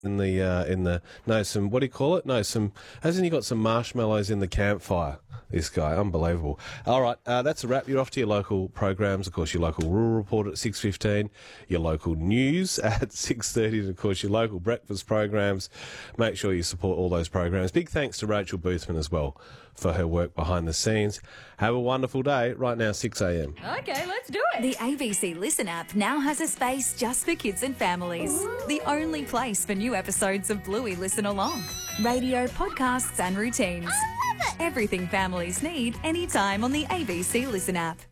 in the no, some, what do you call it? No, some, hasn't he got some marshmallows in the campfire? This guy, unbelievable. All right, that's a wrap. You're off to your local programs, of course, your local rural report at 6:15, your local news at 6:30, and of course your local breakfast programs. Make sure you support all those programs. Big thanks to Rachel Boothman as well for her work behind the scenes. Have a wonderful day. Right now, 6 a.m. Okay, let's do it. The ABC Listen app now has a space just for kids and families. The only place for new episodes of Bluey Listen Along. Radio, podcasts and routines. Everything families need anytime on the ABC Listen app.